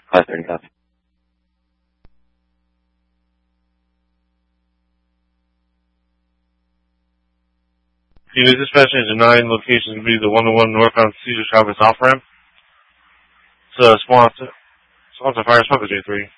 530 copy. Unit dispatch engine 9, location to be the 101 northbound Cedar Chavez off-ramp. Sponsor fire sponsor J3.